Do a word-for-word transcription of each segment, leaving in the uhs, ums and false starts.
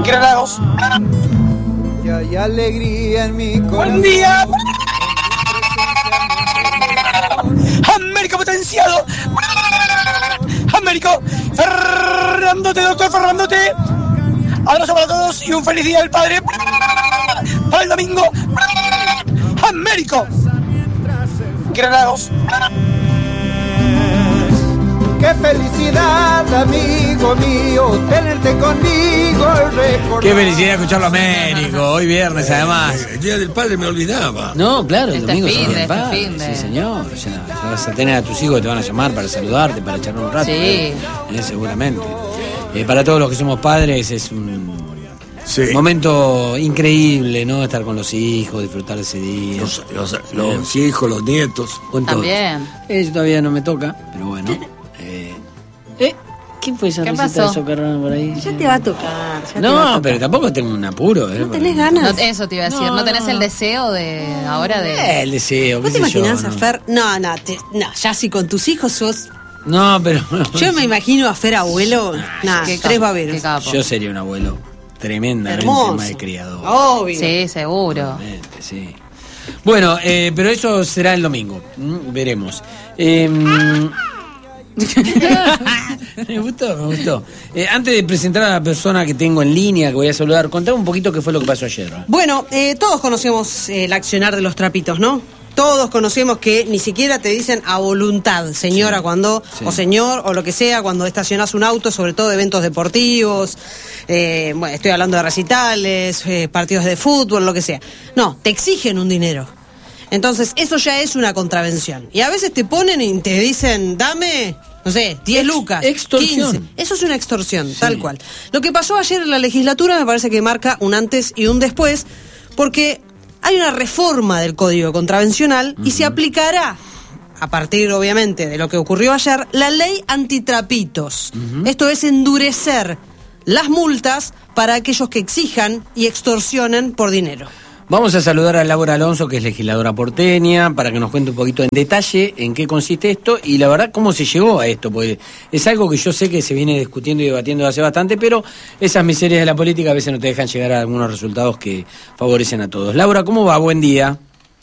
Granados. Y hay alegría en mi corazón. ¡Buen día! Américo potenciado. Américo. Fernandote, doctor Fernandote. Abrazo para todos y un feliz día del padre. Para el domingo. Américo. Granados. Qué felicidad, amigo mío, tenerte conmigo. Qué felicidad escucharlo a Américo, hoy viernes además. El Día del Padre me olvidaba. No, claro, el Este domingo fin es el de, Día del este Padre. fin de. Sí, señor. Ya, ya vas a tener a tus hijos que te van a llamar para saludarte, para echar un rato. Sí. Eh, eh, seguramente. Eh, para todos los que somos padres es un Sí. momento increíble, ¿no? Estar con los hijos, disfrutar de ese día. Los, los, los hijos, los nietos. Con todos. También. Eh, todavía no me toca, pero bueno. Eh, eh, ¿Qué fue esa ¿Qué risita pasó? de socarrón por ahí? Ya te va a tocar. Ya te va a No, tocar. pero tampoco tengo un apuro. ¿eh? ¿No tenés ganas? No, eso te iba a decir, ¿no, No, tenés no. el deseo de ahora de...? Eh, el deseo, ¿Vos qué te sé yo, imaginás a no. Fer? No, no, te- no, ya si con tus hijos sos... No, pero... Yo me imagino a Fer abuelo, nada, Qué tres capo, baberos. qué capo. Yo sería un abuelo tremendamente Hermoso. malcriado. Obvio. Sí, seguro. Realmente, sí. Bueno, eh, pero eso será el domingo. Mm, veremos. Eh, me gustó, me gustó. Eh, antes de presentar a la persona que tengo en línea, que voy a saludar, contame un poquito qué fue lo que pasó ayer. Bueno, eh, todos conocemos eh, el accionar de los trapitos, ¿no? Todos conocemos que ni siquiera te dicen a voluntad, señora, Sí. cuando, Sí. o señor, o lo que sea, cuando estacionás un auto, sobre todo eventos deportivos, eh, bueno, estoy hablando de recitales, eh, partidos de fútbol, lo que sea. No, te exigen un dinero. Entonces, eso ya es una contravención. Y a veces te ponen y te dicen, dame, no sé, diez Ex- lucas, extorsión. quince. Eso es una extorsión, Sí. tal cual. Lo que pasó ayer en la legislatura me parece que marca un antes y un después, porque hay una reforma del Código Contravencional y se aplicará, a partir obviamente de lo que ocurrió ayer, la ley antitrapitos. Esto es endurecer las multas para aquellos que exijan y extorsionen por dinero. Vamos a saludar a Laura Alonso, que es legisladora porteña, para que nos cuente un poquito en detalle en qué consiste esto y la verdad cómo se llegó a esto, porque es algo que yo sé que se viene discutiendo y debatiendo hace bastante, pero esas miserias de la política a veces no te dejan llegar a algunos resultados que favorecen a todos. Laura, ¿cómo va? Buen día.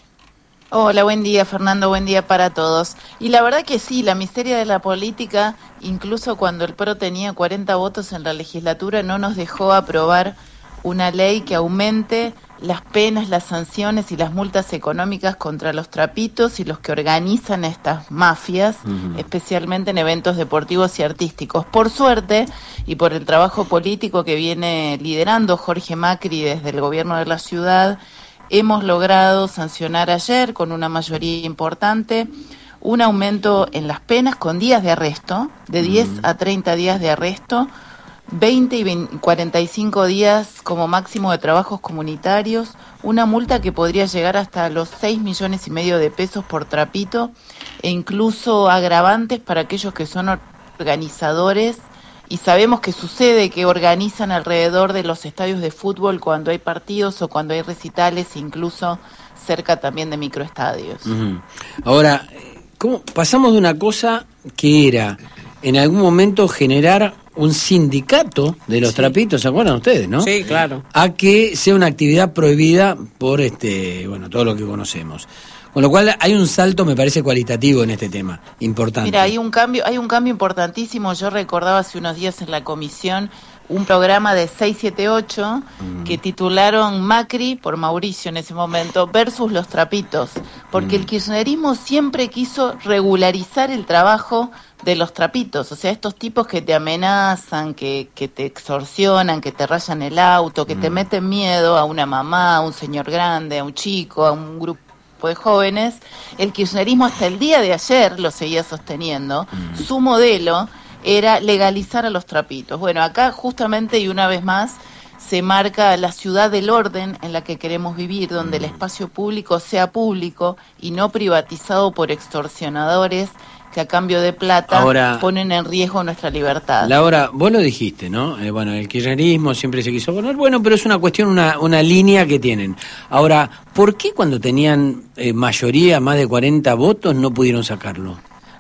Hola, buen día Fernando, buen día para todos. Y la verdad que sí, la miseria de la política, incluso cuando el P R O tenía cuarenta votos en la legislatura, no nos dejó aprobar una ley que aumente las penas, las sanciones y las multas económicas contra los trapitos y los que organizan estas mafias, uh-huh. especialmente en eventos deportivos y artísticos. Por suerte, y por el trabajo político que viene liderando Jorge Macri desde el gobierno de la ciudad, hemos logrado sancionar ayer con una mayoría importante un aumento en las penas con días de arresto, de diez uh-huh. a treinta días de arresto, veinte y veinte, cuarenta y cinco días como máximo de trabajos comunitarios, una multa que podría llegar hasta los seis millones y medio de pesos por trapito e incluso agravantes para aquellos que son organizadores y sabemos que sucede que organizan alrededor de los estadios de fútbol cuando hay partidos o cuando hay recitales, incluso cerca también de microestadios. Uh-huh. Ahora, ¿cómo pasamos de una cosa que era en algún momento generar un sindicato de los sí. trapitos, ¿se acuerdan ustedes, no? Sí, claro. A que sea una actividad prohibida por este, bueno, todo lo que conocemos. Con lo cual hay un salto, me parece, cualitativo en este tema, importante. Mira, hay un cambio, hay un cambio importantísimo. Yo recordaba hace unos días en la comisión un programa de seis siete ocho mm. que titularon Macri, por Mauricio en ese momento, versus los trapitos, porque mm. el kirchnerismo siempre quiso regularizar el trabajo de los trapitos, o sea, estos tipos que te amenazan, que, que te extorsionan, que te rayan el auto, que mm. te meten miedo a una mamá, a un señor grande, a un chico, a un grupo de jóvenes. El kirchnerismo hasta el día de ayer lo seguía sosteniendo. Mm. Su modelo era legalizar a los trapitos. Bueno, acá justamente y una vez más se marca la ciudad del orden en la que queremos vivir, donde mm. el espacio público sea público y no privatizado por extorsionadores que a cambio de plata Ahora, ponen en riesgo nuestra libertad. Laura, vos lo dijiste, ¿no? Eh, bueno, el kirchnerismo siempre se quiso poner, bueno, pero es una cuestión, una, una línea que tienen. Ahora, ¿por qué cuando tenían eh, mayoría, más de cuarenta votos, no pudieron sacarlo?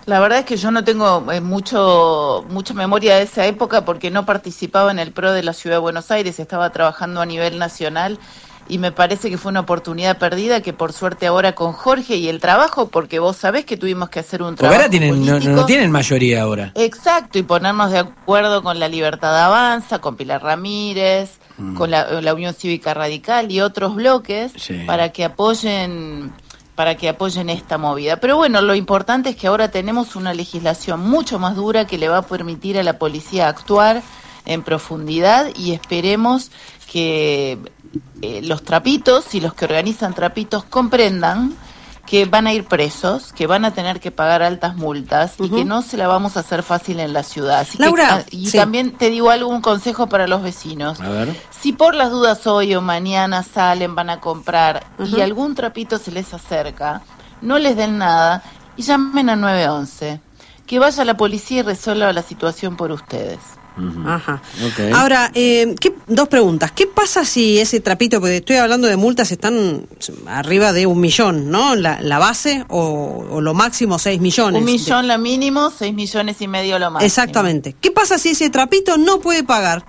La verdad es que yo no tengo eh, mucho mucha memoria de esa época porque no participaba en el P R O de la Ciudad de Buenos Aires, estaba trabajando a nivel nacional y me parece que fue una oportunidad perdida que por suerte ahora con Jorge y el trabajo, porque vos sabés que tuvimos que hacer un Porque trabajo ahora tienen, no, no tienen mayoría ahora. Exacto, y ponernos de acuerdo con la Libertad Avanza, con Pilar Ramírez, mm. con la, la Unión Cívica Radical y otros bloques sí. para que apoyen... para que apoyen esta movida. Pero bueno, lo importante es que ahora tenemos una legislación mucho más dura que le va a permitir a la policía actuar en profundidad y esperemos que eh, los trapitos y los que organizan trapitos comprendan que van a ir presos, que van a tener que pagar altas multas uh-huh. y que no se la vamos a hacer fácil en la ciudad. Así Laura, que, y sí. también te digo algo, un consejo para los vecinos. A ver. Si por las dudas hoy o mañana salen, van a comprar uh-huh. y algún trapito se les acerca, no les den nada y llamen a nueve once. Que vaya la policía y resuelva la situación por ustedes. Uh-huh. Ajá. Okay. Ahora, eh, ¿qué, dos preguntas. ¿Qué pasa si ese trapito, porque estoy hablando de multas, están arriba de un millón, ¿no? La, la base o, o lo máximo seis millones. Un millón de... la mínimo, seis millones y medio lo máximo. Exactamente. ¿Qué pasa si ese trapito no puede pagar?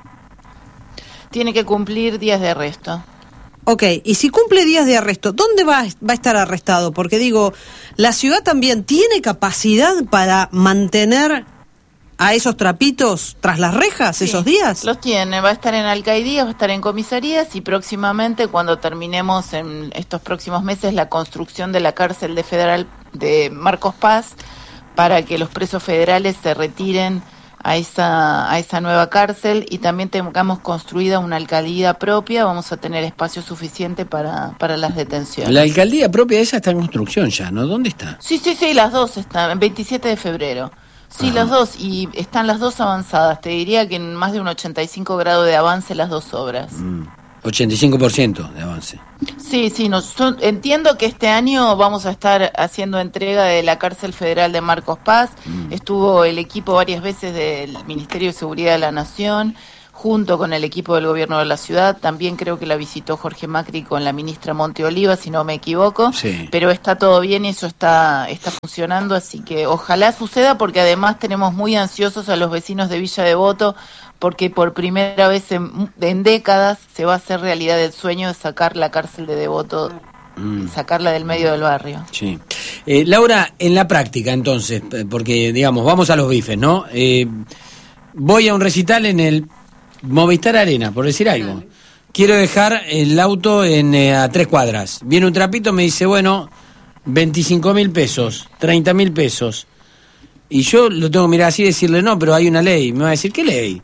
Tiene que cumplir días de arresto. Ok, y si cumple días de arresto, ¿dónde va, va a estar arrestado? Porque digo, la ciudad también tiene capacidad para mantener a esos trapitos tras las rejas sí, esos días. Los tiene, va a estar en alcaldías, va a estar en comisarías y próximamente, cuando terminemos en estos próximos meses la construcción de la cárcel de federal de Marcos Paz, para que los presos federales se retiren a esa a esa nueva cárcel y también tengamos construida una alcaldía propia, vamos a tener espacio suficiente para, para las detenciones. La alcaldía propia esa está en construcción ya, ¿no? ¿Dónde está? Sí, sí, sí, las dos están, el veintisiete de febrero. Sí, Ajá. las dos, y están las dos avanzadas. Te diría que en más de un ochenta y cinco grados de avance las dos obras. Mm. ochenta y cinco por ciento de avance. Sí, sí, nos, son, entiendo que este año vamos a estar haciendo entrega de la cárcel federal de Marcos Paz. Mm. Estuvo el equipo varias veces del Ministerio de Seguridad de la Nación, junto con el equipo del gobierno de la ciudad. También creo que la visitó Jorge Macri con la ministra Monte Oliva, si no me equivoco. Sí. Pero está todo bien y eso está, está funcionando, así que ojalá suceda, porque además tenemos muy ansiosos a los vecinos de Villa Devoto, porque por primera vez en, en décadas se va a hacer realidad el sueño de sacar la cárcel de Devoto, mm. sacarla del medio del barrio. Sí. Eh, Laura, en la práctica entonces, porque digamos, vamos a los bifes, ¿no? Eh, voy a un recital en el Movistar Arena, por decir algo. Quiero dejar el auto en eh, a tres cuadras. Viene un trapito, me dice, bueno, veinticinco mil pesos, treinta mil pesos. Y yo lo tengo que mirar así y decirle, no, pero hay una ley. Me va a decir, ¿qué ley?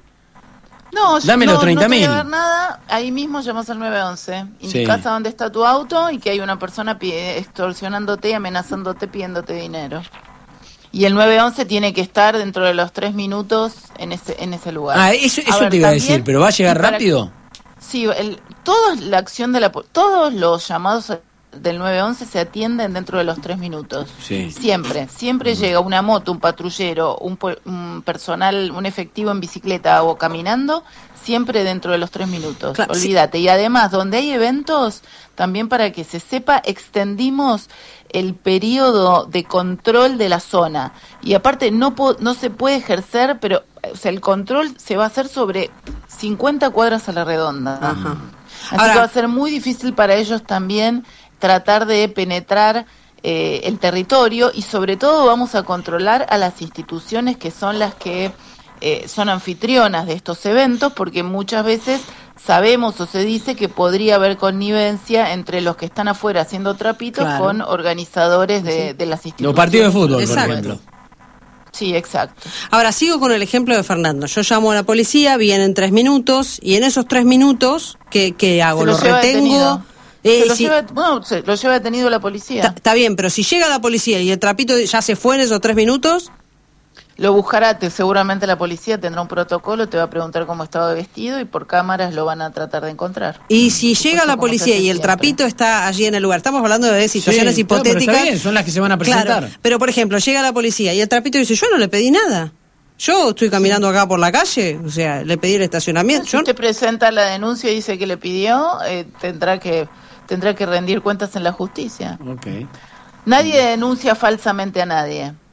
No, Dame no, los treinta mil. No te voy a dar nada, ahí mismo llamas al nueve once. Indicás sí. a dónde está tu auto y que hay una persona pide, extorsionándote y amenazándote pidiéndote dinero. Y el nueve once tiene que estar dentro de los tres minutos en ese en ese lugar. Ah, eso, eso a ver, te iba a también, decir, pero ¿va a llegar rápido? Que, sí, el, toda la acción de la todos los llamados del nueve once se atienden dentro de los tres minutos. Sí. Siempre, siempre mm. llega una moto, un patrullero, un, un personal, un efectivo en bicicleta o caminando, siempre dentro de los tres minutos. Claro, olvídate. Sí. Y además, donde hay eventos, también para que se sepa, extendimos el periodo de control de la zona. Y aparte, no, po- no se puede ejercer, pero o sea, el control se va a hacer sobre cincuenta cuadras a la redonda. Ajá. Así Ahora, que va a ser muy difícil para ellos también tratar de penetrar eh, el territorio, y sobre todo vamos a controlar a las instituciones que son las que eh, son anfitrionas de estos eventos, porque muchas veces sabemos o se dice que podría haber connivencia entre los que están afuera haciendo trapitos claro. con organizadores de, sí. de las instituciones. Los partidos de fútbol, Exacto. por ejemplo. Sí, exacto. Ahora sigo con el ejemplo de Fernando. Yo llamo a la policía, vienen tres minutos, y en esos tres minutos, ¿qué, qué hago? Se ¿Lo, lo lleva retengo? detenido. Eh, Se lo si- lleva, bueno, se lo lleva detenido la policía. Está bien, pero si llega la policía y el trapito ya se fue en esos tres minutos, Lo buscará, te, seguramente la policía tendrá un protocolo, te va a preguntar cómo estaba vestido y por cámaras lo van a tratar de encontrar. y si Por llega supuesto, la como se policía hace y el siempre. trapito está allí en el lugar, estamos hablando de situaciones Sí, claro, pero hipotéticas. está bien, son las que se van a presentar. Claro, pero por ejemplo, llega la policía y el trapito dice, yo no le pedí nada. Yo estoy caminando acá por la calle, o sea, le pedí el estacionamiento. Si Yo- usted presenta la denuncia y dice que le pidió, eh, tendrá que tendrá que rendir cuentas en la justicia. Ok. Nadie denuncia falsamente a nadie.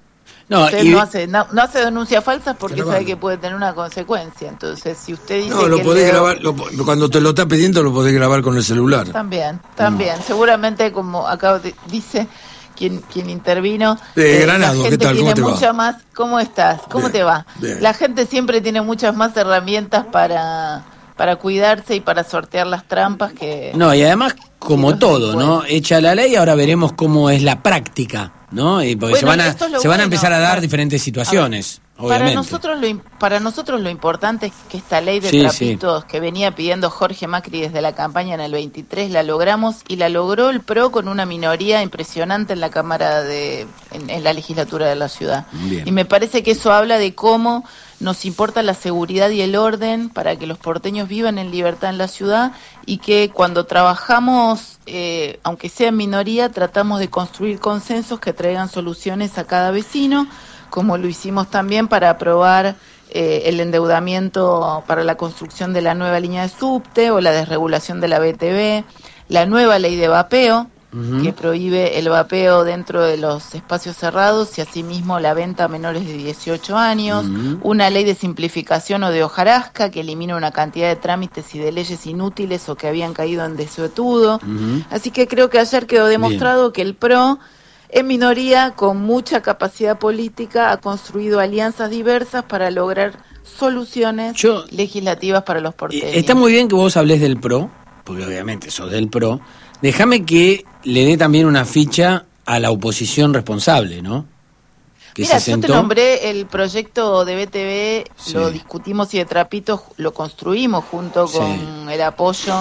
No, usted y- no hace no, no hace denuncias falsas porque Grabalo. sabe que puede tener una consecuencia. Entonces, si usted dice No, lo que podés le- grabar, lo po- cuando te lo está pidiendo lo podés grabar con el celular. También, también. Seguramente, como acá de- dice quien quien intervino, Eh, eh, Granado, la ¿qué gente tal? ¿Cómo tiene te va? mucha más. ¿Cómo estás? ¿Cómo Bien, te va? bien. La gente siempre tiene muchas más herramientas para para cuidarse y para sortear las trampas que. No, y además, como Sí, no todo, se ¿no? puede. Hecha la ley, ahora veremos cómo es la práctica, ¿no? Y porque Bueno, se van a, esto es lo se van a bueno. empezar a dar Para- diferentes situaciones, obviamente. Para nosotros, lo, im- para nosotros lo importante es que esta ley de Sí, trapitos que venía pidiendo Jorge Macri desde la campaña en el veintitrés la logramos y la logró el PRO con una minoría impresionante en la Cámara de en, en la legislatura de la ciudad. Bien. Y me parece que eso habla de cómo nos importa la seguridad y el orden para que los porteños vivan en libertad en la ciudad y que cuando trabajamos, eh, aunque sea en minoría, tratamos de construir consensos que traigan soluciones a cada vecino, como lo hicimos también para aprobar eh, el endeudamiento para la construcción de la nueva línea de subte o la desregulación de la B T V, la nueva ley de vapeo, Ujú. que prohíbe el vapeo dentro de los espacios cerrados y asimismo la venta a menores de dieciocho años, Ujú. una ley de simplificación o de hojarasca que elimina una cantidad de trámites y de leyes inútiles o que habían caído en desuetudo. Ujú. Así que creo que ayer quedó demostrado que el PRO, en minoría, con mucha capacidad política, ha construido alianzas diversas para lograr soluciones Yo- legislativas para los Eh, porteños. Está muy bien que vos hables del PRO, porque obviamente sos del PRO. Déjame que le dé también una ficha a la oposición responsable, ¿no? Que Mira, se yo te sentó. nombré el proyecto de B T V, Sí. lo discutimos y de Trapito lo construimos junto Sí. con el apoyo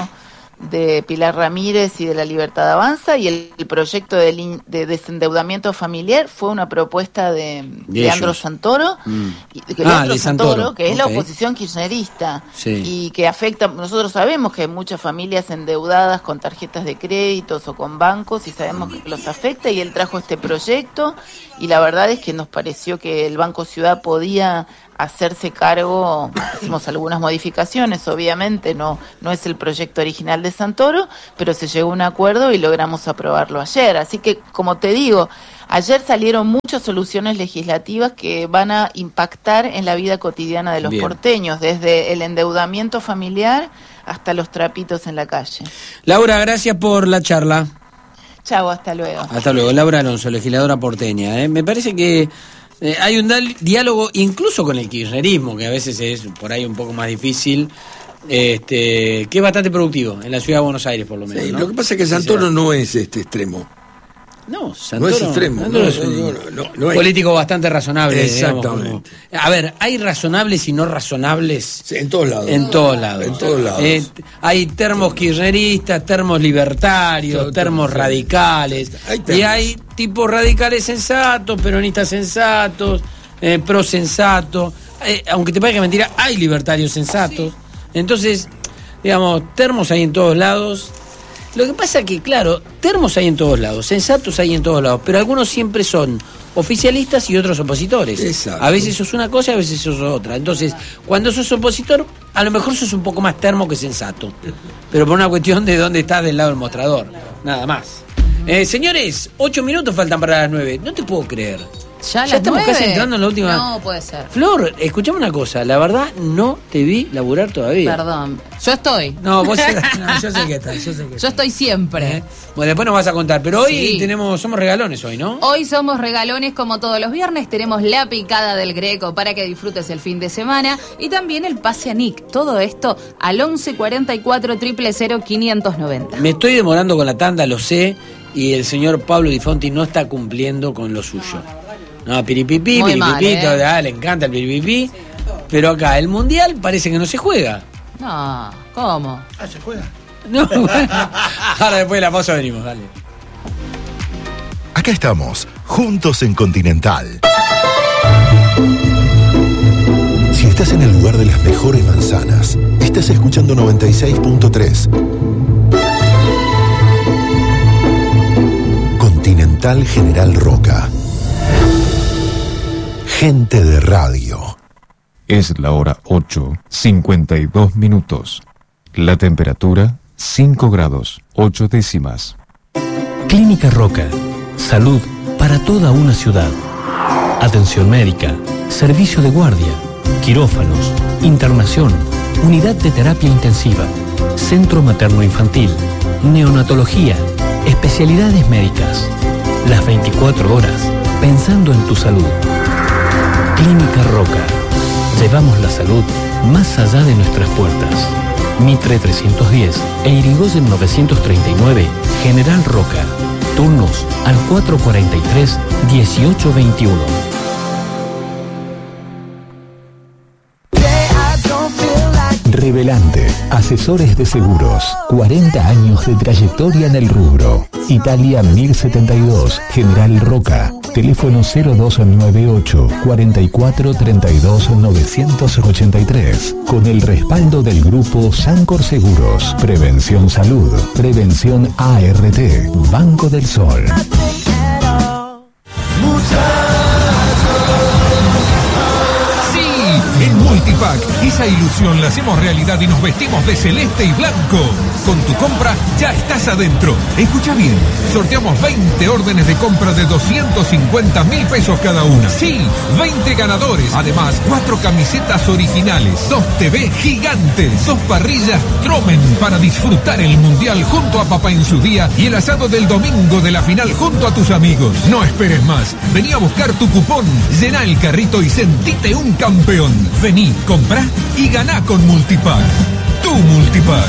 de Pilar Ramírez y de la Libertad Avanza, y el, el proyecto de, lin- de desendeudamiento familiar fue una propuesta de, De Leandro ellos. Santoro, Mm. y- de Ah, Leandro de Santoro, Santoro, que es la ok. oposición kirchnerista, Sí. y que afecta, nosotros sabemos que hay muchas familias endeudadas con tarjetas de créditos o con bancos, y sabemos que los afecta, y él trajo este proyecto, y la verdad es que nos pareció que el Banco Ciudad podía hacerse cargo, hicimos algunas modificaciones, obviamente, no, no es el proyecto original de Santoro, pero se llegó a un acuerdo y logramos aprobarlo ayer. Así que, como te digo, ayer salieron muchas soluciones legislativas que van a impactar en la vida cotidiana de los Bien. porteños, desde el endeudamiento familiar hasta los trapitos en la calle. Laura, gracias por la charla. Chau, hasta luego. Hasta luego. Laura Alonso, legisladora porteña. ¿eh? Me parece que eh, hay un dal- diálogo incluso con el kirchnerismo, que a veces es por ahí un poco más difícil, este, que es bastante productivo en la ciudad de Buenos Aires, por lo menos. Sí, ¿no? Lo que pasa es que Santoro no es este extremo. No, No Santoro, es extremo. Santoro No, es un no, no, no, no es. político bastante razonable. digamos, Exactamente. como- a ver, hay razonables y no razonables. Sí, en todos lados. En todos lados. En todos lados. Eh, hay termos kirchneristas, termos libertarios, Todo, termos todo. radicales. Hay Y termos. hay tipos radicales sensatos, peronistas sensatos, eh, pro sensato. Eh, aunque te parezca mentira, hay libertarios sensatos. Entonces, digamos, termos hay en todos lados. Lo que pasa que, claro, termos hay en todos lados, sensatos hay en todos lados, pero algunos siempre son oficialistas y otros opositores. Exacto. A veces sos una cosa y a veces sos otra. Entonces, cuando sos opositor, a lo mejor sos un poco más termo que sensato. Pero por una cuestión de dónde estás del lado del mostrador. Nada más. Eh, señores, ocho minutos faltan para las nueve. No te puedo creer. Ya, a Ya las estamos nueve. casi entrando en la última. No puede ser. Flor, escuchame una cosa. La verdad, no te vi laburar todavía. Perdón. Yo estoy. No, vos no, yo sé que estás, yo sé que Yo estás. estoy siempre. ¿Eh? Bueno, después nos vas a contar, pero hoy Sí. tenemos, somos regalones hoy, ¿no? Hoy somos regalones como todos los viernes, tenemos la picada del Greco para que disfrutes el fin de semana y también el pase a Nick. Todo esto al once cuarenta y cuatro, cero cero cero, quinientos noventa. Me estoy demorando con la tanda, lo sé, y el señor Pablo Di Fonti no está cumpliendo con lo suyo. No, piripipí, Muy piripipí, mal, ¿eh? todo, ah, le encanta el piripipí, pero acá el mundial parece que no se juega. No, ¿cómo? No, bueno. Ahora después de la pausa venimos, dale. Acá estamos, juntos en Continental. Si estás en el lugar de las mejores manzanas, estás escuchando noventa y seis punto tres. Continental General Roca. Gente de radio. Es la hora ocho, cincuenta y dos minutos. La temperatura, cinco grados, ocho décimas. Clínica Roca. Salud para toda una ciudad. atención médica, servicio de guardia, quirófanos, internación, unidad de terapia intensiva, centro materno-infantil, neonatología, especialidades médicas. Las veinticuatro horas, pensando en tu salud. Clínica Roca. Llevamos la salud más allá de nuestras puertas. Mitre trescientos diez e Irigoyen novecientos treinta y nueve, General Roca. Turnos al cuatro cuarenta y tres, dieciocho veintiuno. Revelante, asesores de seguros, cuarenta años de trayectoria en el rubro. Italia mil setenta y dos, General Roca. Teléfono cero dos nueve ocho, cuarenta y cuatro, treinta y dos, novecientos ochenta y tres. Con el respaldo del grupo Sancor Seguros. Prevención Salud. Prevención A R T. Banco del Sol. En Multipack, esa ilusión la hacemos realidad y nos vestimos de celeste y blanco. Con tu compra ya estás adentro. Escucha bien, sorteamos veinte órdenes de compra de doscientos cincuenta mil pesos cada una. Sí, veinte ganadores. Además, cuatro camisetas originales, dos T V gigantes, dos parrillas Tromen para disfrutar el Mundial junto a papá en su día y el asado del domingo de la final junto a tus amigos. No esperes más. Vení a buscar tu cupón, llená el carrito y sentite un campeón. Vení, comprá y ganá con Multipack. Tu Multipack.